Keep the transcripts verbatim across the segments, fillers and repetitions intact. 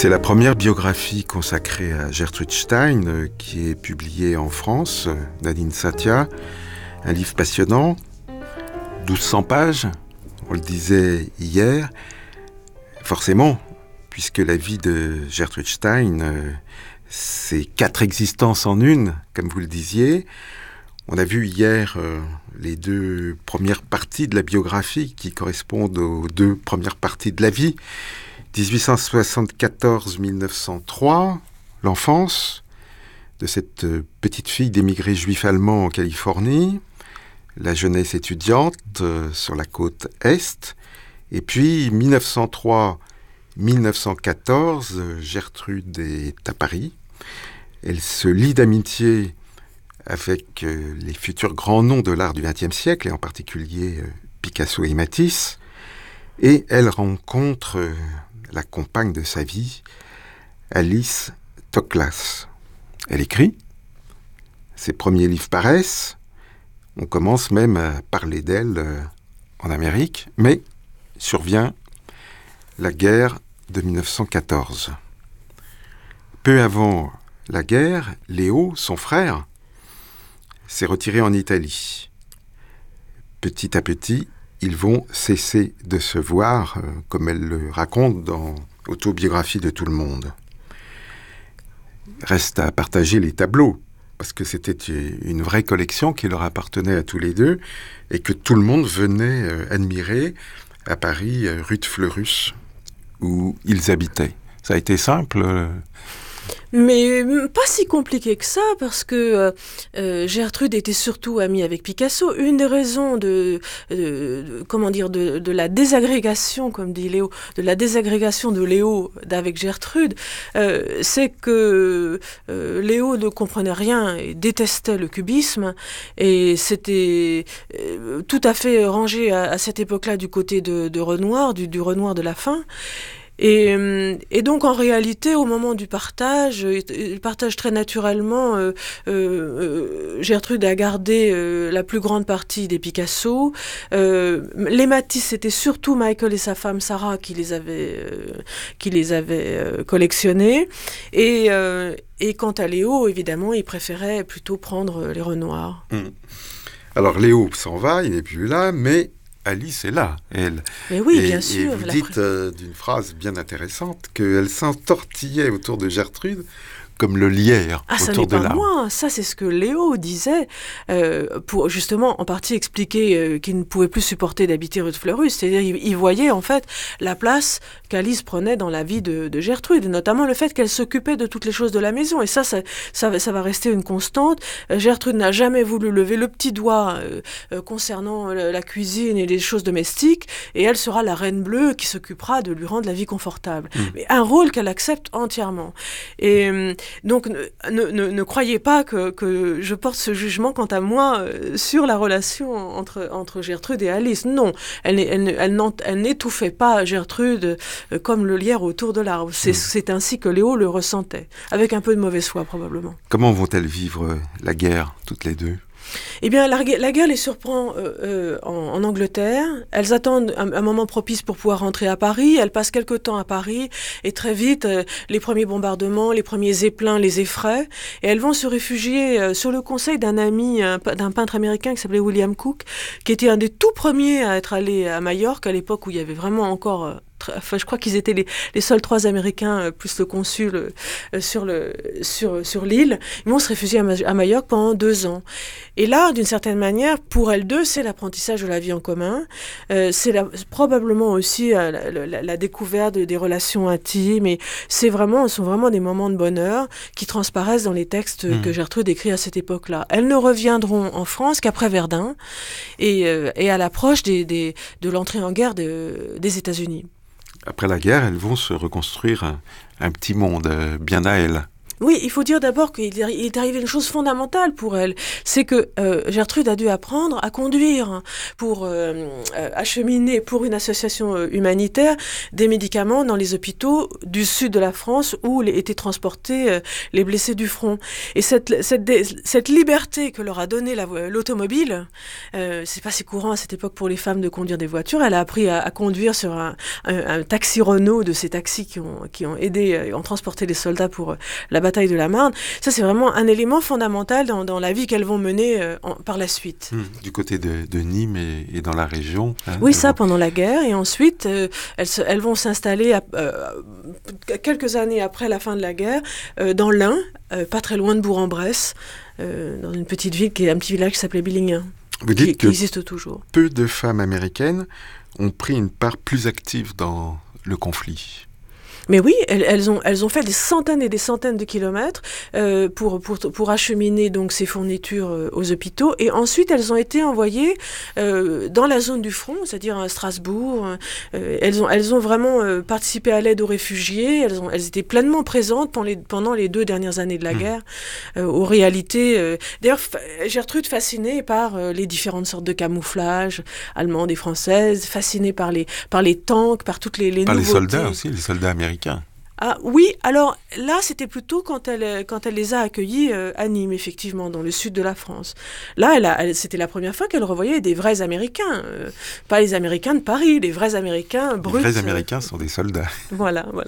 C'est la première biographie consacrée à Gertrude Stein euh, qui est publiée en France, euh, Nadine Satia. Un livre passionnant, mille deux cents pages, on le disait hier. Forcément, puisque la vie de Gertrude Stein, euh, c'est quatre existences en une, comme vous le disiez. On a vu hier euh, les deux premières parties de la biographie qui correspondent aux deux premières parties de la vie. dix-huit cent soixante-quatorze à mille neuf cent trois, l'enfance de cette petite fille d'émigrés juifs allemands en Californie, la jeunesse étudiante euh, sur la côte Est, et puis mille neuf cent trois à mille neuf cent quatorze, Gertrude est à Paris. Elle se lie d'amitié avec euh, les futurs grands noms de l'art du vingtième siècle, et en particulier euh, Picasso et Matisse, et elle rencontre euh, la compagne de sa vie, Alice Toklas. Elle écrit, ses premiers livres paraissent, on commence même à parler d'elle euh, en Amérique, mais survient la guerre de mille neuf cent quatorze. Peu avant la guerre, Léo, son frère, s'est retiré en Italie. Petit à petit, ils vont cesser de se voir, euh, comme elle le raconte dans Autobiographie de tout le monde. Reste à partager les tableaux, parce que c'était une vraie collection qui leur appartenait à tous les deux, et que tout le monde venait euh, admirer à Paris, euh, rue de Fleurus, où ils habitaient. Ça a été simple euh... Mais pas si compliqué que ça, parce que euh, Gertrude était surtout amie avec Picasso. Une des raisons de, de, de comment dire, de, de la désagrégation, comme dit Léo, de la désagrégation de Léo avec Gertrude, euh, c'est que euh, Léo ne comprenait rien et détestait le cubisme, et c'était euh, tout à fait rangé à, à cette époque-là du côté de, de Renoir, du, du Renoir de la fin. Et, et donc, en réalité, au moment du partage, il partage très naturellement. Euh, euh, Gertrude a gardé euh, la plus grande partie des Picasso. Euh, les Matisse, c'était surtout Michael et sa femme Sarah qui les avaient, euh, qui les avaient euh, collectionnés. Et, euh, et quant à Léo, évidemment, il préférait plutôt prendre les Renoirs. Mmh. Alors, Léo s'en va, il n'est plus là, mais Alice est là, elle. Mais oui, et, bien sûr. Et vous dites euh, d'une phrase bien intéressante qu'elle s'entortillait autour de Gertrude comme le lierre ah, autour de l'arbre. Ah, ça n'est pas moi. Ça, c'est ce que Léo disait euh, pour justement, en partie, expliquer euh, qu'il ne pouvait plus supporter d'habiter rue de Fleurus. C'est-à-dire, il, il voyait en fait la place qu'Alice prenait dans la vie de, de Gertrude, et notamment le fait qu'elle s'occupait de toutes les choses de la maison. Et ça, ça, ça, ça va rester une constante. Euh, Gertrude n'a jamais voulu lever le petit doigt euh, euh, concernant la, la cuisine et les choses domestiques, et elle sera la reine bleue qui s'occupera de lui rendre la vie confortable. Mmh. Mais un rôle qu'elle accepte entièrement. Et euh, donc, ne, ne, ne croyez pas que, que je porte ce jugement, quant à moi, euh, sur la relation entre, entre Gertrude et Alice. Non, elle, elle, elle, elle n'étouffait pas Gertrude euh, comme le lierre autour de l'arbre. C'est, mmh. c'est ainsi que Léo le ressentait, avec un peu de mauvaise foi, probablement. Comment vont-elles vivre la guerre, toutes les deux ? Eh bien, la, la guerre les surprend euh, euh, en, en Angleterre. Elles attendent un, un moment propice pour pouvoir rentrer à Paris. Elles passent quelque temps à Paris et très vite, euh, les premiers bombardements, les premiers zeppelins les effraient. Et elles vont se réfugier euh, sur le conseil d'un ami, un, d'un peintre américain qui s'appelait William Cook, qui était un des tout premiers à être allé à Majorque, à l'époque où il y avait vraiment encore... Euh, Enfin, je crois qu'ils étaient les, les seuls trois Américains, euh, plus le consul euh, sur, le, sur, sur l'île. Ils vont se réfugier à, Ma- à Majorque pendant deux ans. Et là, d'une certaine manière, pour elles deux, c'est l'apprentissage de la vie en commun. Euh, c'est la, probablement aussi euh, la, la, la découverte de, des relations intimes. Et c'est vraiment, ce sont vraiment des moments de bonheur qui transparaissent dans les textes mmh. que Gertrude écrit à cette époque-là. Elles ne reviendront en France qu'après Verdun et, euh, et à l'approche des, des, de l'entrée en guerre de, des États-Unis. Après la guerre, elles vont se reconstruire un, un petit monde euh, bien à elles. Oui, il faut dire d'abord qu'il est arrivé une chose fondamentale pour elle, c'est que euh, Gertrude a dû apprendre à conduire pour euh, euh, acheminer pour une association euh, humanitaire des médicaments dans les hôpitaux du sud de la France où les, étaient transportés euh, les blessés du front. Et cette, cette, cette liberté que leur a donnée la, l'automobile, euh, c'est pas si courant à cette époque pour les femmes de conduire des voitures, elle a appris à, à conduire sur un, un, un taxi Renault, de ces taxis qui ont, qui ont aidé, euh, ont transporté les soldats pour euh, la bataille de la Marne. Ça, c'est vraiment un élément fondamental dans, dans la vie qu'elles vont mener euh, en, par la suite. Mmh, du côté de, de Nîmes et, et dans la région. Hein, oui, ça, vont... pendant la guerre. Et ensuite, euh, elles, se, elles vont s'installer à, euh, quelques années après la fin de la guerre, euh, dans l'Ain, euh, pas très loin de Bourg-en-Bresse, euh, dans une petite ville, qui est un petit village qui s'appelait Billingen. Vous dites qui, que qui existe toujours. Peu de femmes américaines ont pris une part plus active dans le conflit. Mais oui, elles, elles, ont, elles ont fait des centaines et des centaines de kilomètres euh, pour, pour, pour acheminer donc ces fournitures euh, aux hôpitaux. Et ensuite, elles ont été envoyées euh, dans la zone du front, c'est-à-dire à Strasbourg. Euh, elles, ont, elles ont vraiment euh, participé à l'aide aux réfugiés. Elles, ont, elles étaient pleinement présentes pendant les, pendant les deux dernières années de la guerre. Euh, aux réalités... Euh, d'ailleurs, Gertrude, fascinée par euh, les différentes sortes de camouflage, allemandes et françaises, fascinée par les, par les tanks, par toutes les, les par nouveautés. Par les soldats aussi, les soldats américains. Ah oui, alors là, c'était plutôt quand elle, quand elle les a accueillis euh, à Nîmes, effectivement, dans le sud de la France. Là, elle a, elle, c'était la première fois qu'elle revoyait des vrais Américains, euh, pas les Américains de Paris, les vrais Américains bruts. Les vrais Américains euh... sont des soldats. Voilà, voilà.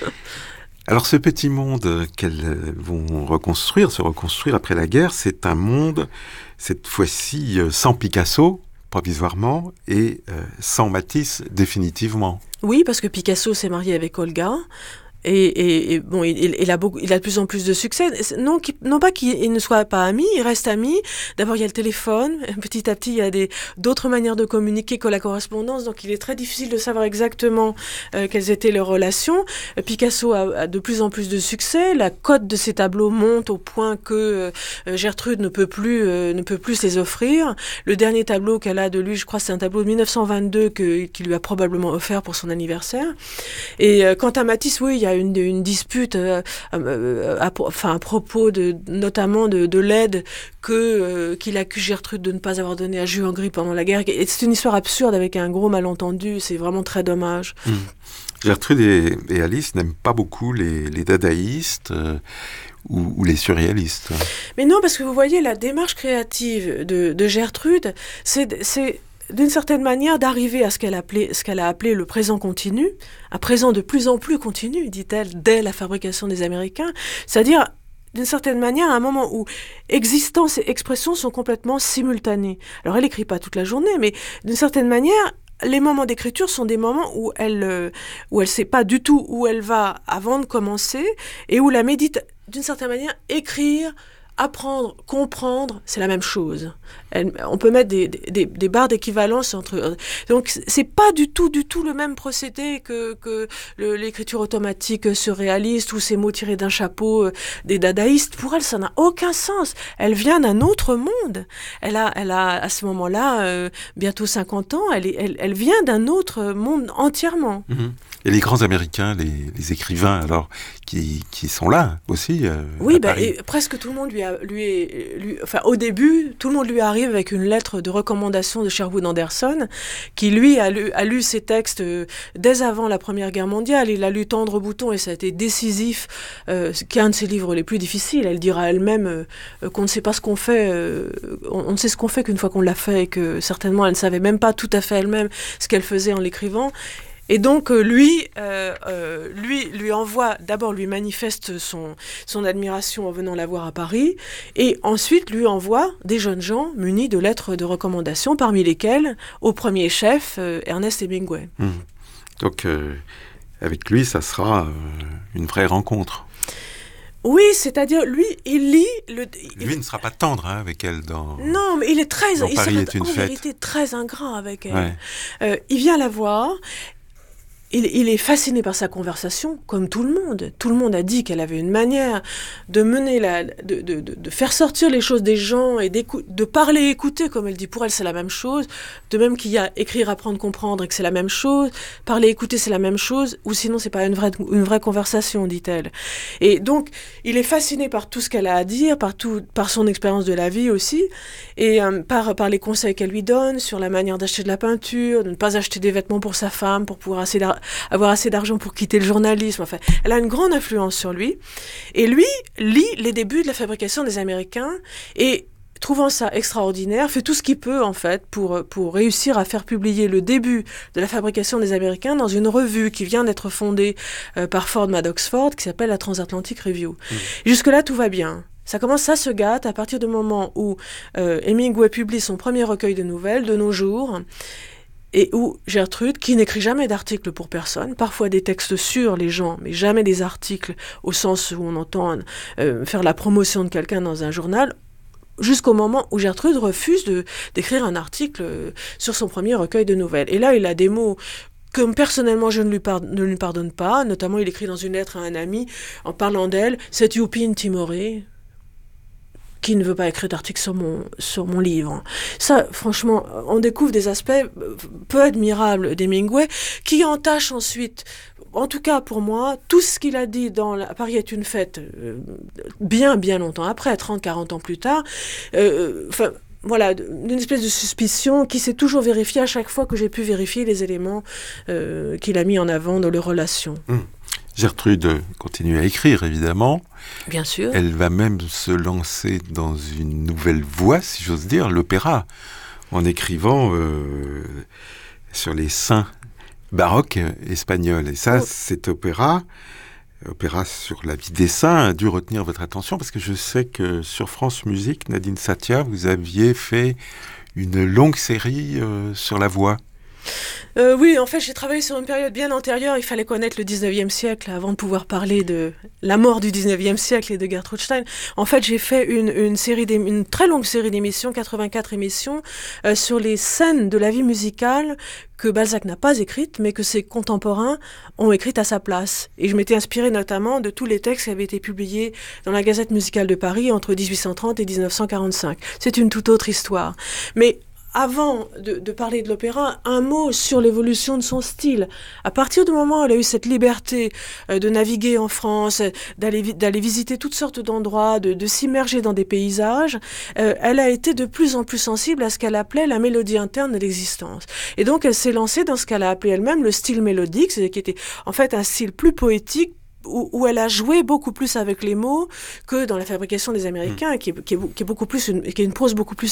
Alors ce petit monde qu'elles vont reconstruire, se reconstruire après la guerre, c'est un monde, cette fois-ci, sans Picasso, provisoirement, et euh, sans Matisse, définitivement. Oui, parce que Picasso s'est marié avec Olga. Et, et, et bon, il, il, a beaucoup, il a de plus en plus de succès. Non, non pas qu'il ne soit pas ami, il reste ami. D'abord, il y a le téléphone. Petit à petit, il y a des, d'autres manières de communiquer que la correspondance. Donc, il est très difficile de savoir exactement euh, quelles étaient leurs relations. Picasso a, a de plus en plus de succès. La cote de ses tableaux monte au point que euh, Gertrude ne peut plus, euh, ne peut plus les offrir. Le dernier tableau qu'elle a de lui, je crois, c'est un tableau de dix-neuf cent vingt-deux que, qu'il lui a probablement offert pour son anniversaire. Et euh, quant à Matisse, oui, il y a Une, une dispute euh, euh, à, enfin, à propos de, notamment de, de l'aide que, euh, qu'il accuse Gertrude de ne pas avoir donnée à Jules-Henri pendant la guerre. Et c'est une histoire absurde avec un gros malentendu, c'est vraiment très dommage. Mmh. Gertrude et, et Alice n'aiment pas beaucoup les, les dadaïstes euh, ou, ou les surréalistes. Mais non, parce que vous voyez, la démarche créative de, de Gertrude, c'est... c'est d'une certaine manière, d'arriver à ce qu'elle, appelait, ce qu'elle a appelé le présent continu, un présent de plus en plus continu, dit-elle, dès la fabrication des Américains, c'est-à-dire, d'une certaine manière, à un moment où existence et expression sont complètement simultanées. Alors, elle n'écrit pas toute la journée, mais d'une certaine manière, les moments d'écriture sont des moments où elle euh, où elle sait pas du tout où elle va avant de commencer, et où la médite, d'une certaine manière, écrire, apprendre, comprendre, c'est la même chose. Elle, on peut mettre des, des, des barres d'équivalence entre... Donc, c'est pas du tout, du tout le même procédé que, que le, l'écriture automatique surréaliste ou ces mots tirés d'un chapeau euh, des dadaïstes. Pour elle, ça n'a aucun sens. Elle vient d'un autre monde. Elle a, elle a à ce moment-là, euh, bientôt cinquante ans, elle, est, elle, elle vient d'un autre monde entièrement. Mmh. Et les grands Américains, les, les écrivains, alors, qui, qui sont là aussi euh, Oui, bah, et presque tout le monde lui a... Lui est, lui, enfin, au début, tout le monde lui arrive avec une lettre de recommandation de Sherwood Anderson, qui, lui, a lu, a lu ses textes euh, dès avant la Première Guerre mondiale. Il a lu Tendre Bouton et ça a été décisif, euh, qui est un de ses livres les plus difficiles. Elle dira elle-même euh, qu'on ne sait pas ce qu'on fait, euh, on, on ne sait ce qu'on fait qu'une fois qu'on l'a fait, et que certainement elle ne savait même pas tout à fait elle-même ce qu'elle faisait en l'écrivant. Et donc, lui, euh, euh, lui, lui envoie, d'abord lui manifeste son, son admiration en venant la voir à Paris, et ensuite lui envoie des jeunes gens munis de lettres de recommandation, parmi lesquels, au premier chef, euh, Ernest Hemingway. Mmh. Donc, euh, avec lui, ça sera euh, une vraie rencontre. Oui, c'est-à-dire, lui, il lit... Le, il... Lui ne sera pas tendre hein, avec elle dans... Non, mais il est très... Dans il Paris sera est une en fête. vérité très ingrat avec elle. Ouais. Euh, il vient la voir... il, il est fasciné par sa conversation, comme tout le monde. Tout le monde a dit qu'elle avait une manière de mener la, de, de, de, de faire sortir les choses des gens et de parler et écouter, comme elle dit. Pour elle, c'est la même chose. De même qu'il y a écrire, apprendre, comprendre et que c'est la même chose. Parler, écouter, c'est la même chose. Ou sinon, c'est pas une vraie, une vraie conversation, dit-elle. Et donc, il est fasciné par tout ce qu'elle a à dire, par, tout, par son expérience de la vie aussi, et euh, par, par les conseils qu'elle lui donne sur la manière d'acheter de la peinture, de ne pas acheter des vêtements pour sa femme, pour pouvoir assez avoir assez d'argent pour quitter le journalisme. Enfin, elle a une grande influence sur lui. Et lui lit les débuts de la fabrication des Américains et, trouvant ça extraordinaire, fait tout ce qu'il peut, en fait, pour, pour réussir à faire publier le début de la fabrication des Américains dans une revue qui vient d'être fondée euh, par Ford Madox Ford, qui s'appelle la Transatlantic Review. Mmh. Jusque-là, tout va bien. Ça commence, ça se gâte à partir du moment où euh, Hemingway publie son premier recueil de nouvelles, De nos jours, et où Gertrude, qui n'écrit jamais d'articles pour personne, parfois des textes sur les gens, mais jamais des articles au sens où on entend euh, faire la promotion de quelqu'un dans un journal, jusqu'au moment où Gertrude refuse de, d'écrire un article sur son premier recueil de nouvelles. Et là, il a des mots que personnellement je ne lui, par, ne lui pardonne pas, notamment il écrit dans une lettre à un ami, en parlant d'elle, « Cette youpine timorée », qui ne veut pas écrire d'article sur mon, sur mon livre. Ça, franchement, on découvre des aspects peu admirables d'Hemingway, qui entachent ensuite, en tout cas pour moi, tout ce qu'il a dit dans la, Paris est une fête, euh, bien, bien longtemps après, trente, quarante ans plus tard, euh, enfin, voilà, une espèce de suspicion qui s'est toujours vérifiée à chaque fois que j'ai pu vérifier les éléments euh, qu'il a mis en avant dans leurs relations. Mmh. Gertrude continue à écrire, évidemment. Bien sûr. Elle va même se lancer dans une nouvelle voie, si j'ose dire, l'opéra, en écrivant euh, sur les saints baroques espagnols. Et ça, oh. cet opéra, opéra sur la vie des saints, a dû retenir votre attention, parce que je sais que sur France Musique, Nadine Satia, vous aviez fait une longue série euh, sur la voix. Euh, oui, en fait, j'ai travaillé sur une période bien antérieure. Il fallait connaître le dix-neuvième siècle avant de pouvoir parler de la mort du dix-neuvième siècle et de Gertrude Stein. En fait, j'ai fait une, une, série une très longue série d'émissions, quatre-vingt-quatre émissions, euh, sur les scènes de la vie musicale que Balzac n'a pas écrites, mais que ses contemporains ont écrites à sa place. Et je m'étais inspirée notamment de tous les textes qui avaient été publiés dans la Gazette musicale de Paris entre dix-huit cent trente et dix-neuf cent quarante-cinq. C'est une toute autre histoire. Mais avant de, de parler de l'opéra, un mot sur l'évolution de son style. À partir du moment où elle a eu cette liberté euh, de naviguer en France, d'aller, d'aller visiter toutes sortes d'endroits, de, de s'immerger dans des paysages, euh, elle a été de plus en plus sensible à ce qu'elle appelait la mélodie interne de l'existence. Et donc elle s'est lancée dans ce qu'elle a appelé elle-même le style mélodique, c'est-à-dire qui était en fait un style plus poétique, Où, où elle a joué beaucoup plus avec les mots que dans la fabrication des Américains, mmh. qui, est, qui, est, qui est beaucoup plus une, qui est une prose beaucoup plus